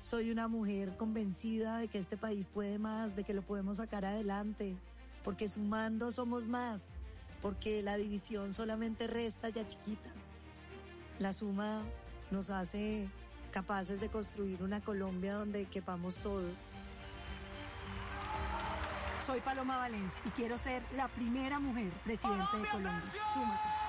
soy una mujer convencida de que este país puede más, de que lo podemos sacar adelante, porque sumando somos más, porque la división solamente resta ya chiquita. La suma nos hace capaces de construir una Colombia donde quepamos todo. Soy Paloma Valencia y quiero ser la primera mujer presidente de Colombia. Súmate.